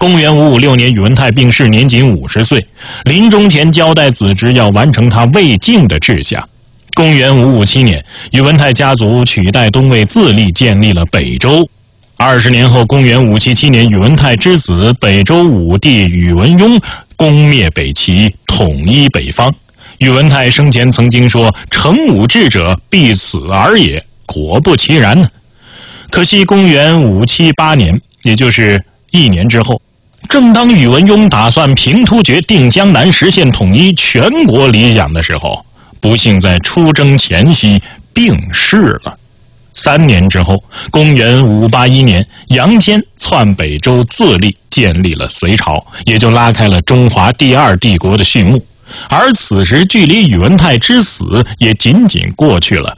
公元556年，宇文泰病逝，年仅50岁，临终前交代子侄要完成他未竟的志向。公元557年，宇文泰家族取代东魏自立，建立了北周。20年后，公元577年，宇文泰之子北周武帝宇文邕攻灭北齐，统一北方。宇文泰生前曾经说：“成武志者，必死而也。”果不其然呢。可惜公元578年，也就是1年之后，正当宇文邕打算平突厥、定江南，实现统一全国理想的时候，不幸在出征前夕病逝了。3年之后，公元581年，杨坚篡北周自立，建立了隋朝，也就拉开了中华第2帝国的序幕。而此时距离宇文泰之死也仅仅过去了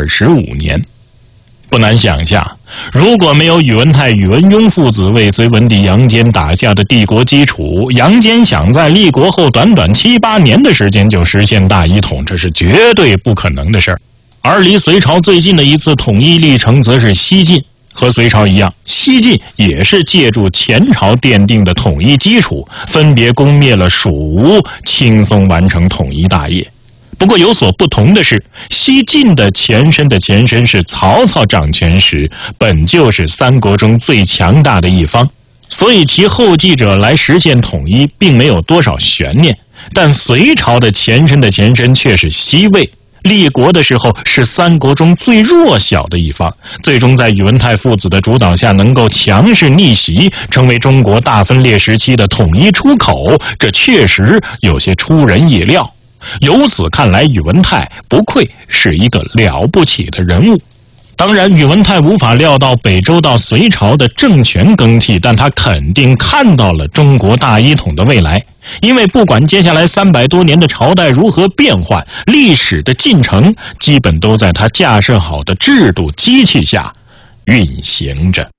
25年。不难想象，如果没有宇文泰、宇文邕父子为隋文帝杨坚打下的帝国基础，杨坚想在立国后短短7、8年的时间就实现大一统，这是绝对不可能的事儿。而离隋朝最近的一次统一历程则是西晋。和隋朝一样，西晋也是借助前朝奠定的统一基础，分别攻灭了蜀吴，轻松完成统一大业。不过有所不同的是，西晋的前身是曹操掌权时，本就是三国中最强大的一方，所以其后继者来实现统一并没有多少悬念。但隋朝的前身却是西魏，立国的时候是三国中最弱小的一方，最终在宇文泰父子的主导下能够强势逆袭，成为中国大分裂时期的统一出口，这确实有些出人意料。由此看来，宇文泰不愧是一个了不起的人物。当然，宇文泰无法料到北周到隋朝的政权更替，但他肯定看到了中国大一统的未来。因为不管接下来300多年的朝代如何变换，历史的进程基本都在他架设好的制度机器下运行着。